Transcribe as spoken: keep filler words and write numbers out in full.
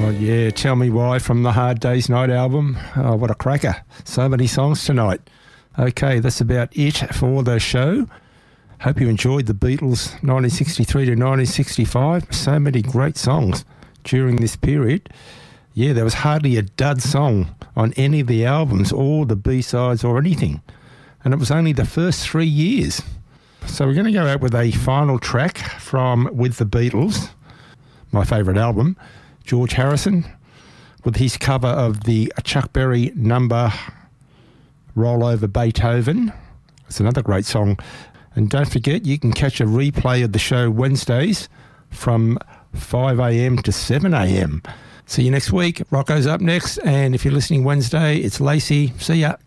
Oh, yeah, Tell Me Why from the Hard Day's Night album. Oh, what a cracker. So many songs tonight. Okay, that's about it for the show. Hope you enjoyed the Beatles nineteen sixty-three to nineteen sixty-five. So many great songs during this period. Yeah, there was hardly a dud song on any of the albums or the B-sides or anything. And it was only the first three years. So we're going to go out with a final track from With the Beatles, my favourite album, George Harrison, with his cover of the Chuck Berry number Roll Over Beethoven. It's another great song. And don't forget, you can catch a replay of the show Wednesdays from five a.m. to seven a.m. See you next week. Rocco's up next. And if you're listening Wednesday, it's Lacey. See ya.